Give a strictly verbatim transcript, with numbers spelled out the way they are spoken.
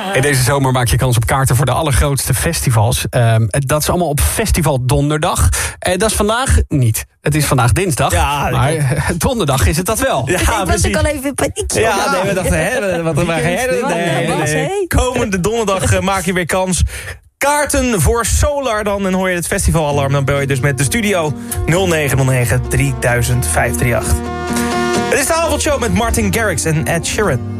En deze zomer maak je kans op kaarten voor de allergrootste festivals. Um, dat is allemaal op Festival Donderdag. Uh, dat is vandaag niet. Het is vandaag dinsdag, ja, maar uh, donderdag is het dat wel. Ja, ik was ook al even in paniek. Ja, ja, nee, we dachten, hè, wat waar ga jij doen? Nee, nee, nee. Komende donderdag uh, maak je weer kans. Kaarten voor Solar dan, en hoor je het festivalalarm, dan bel je dus met de studio nul negen nul negen drie duizend vijf drie acht. Het is de avondshow met Martin Garrix en Ed Sheeran.